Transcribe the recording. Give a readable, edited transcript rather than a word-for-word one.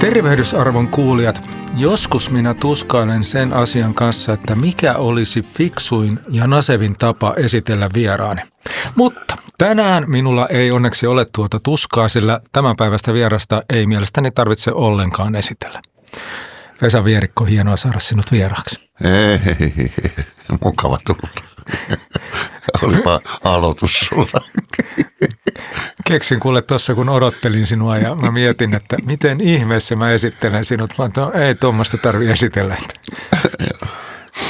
Tervehdysarvon kuulijat, joskus minä tuskailen sen asian kanssa, että mikä olisi fiksuin ja nasevin tapa esitellä vieraani. Mutta tänään minulla ei onneksi ole tuota tuskaa, sillä tämän päivästä vierasta ei mielestäni tarvitse ollenkaan esitellä. Vesa Vierikko, hienoa saada sinut vieraaksi. Ei, mukava tulla. Olipa aloitus sulla. Keksin kuule tuossa, kun odottelin sinua ja mä mietin, että miten ihmeessä mä esittelen sinut. Mä ei tuommoista tarvitse esitellä.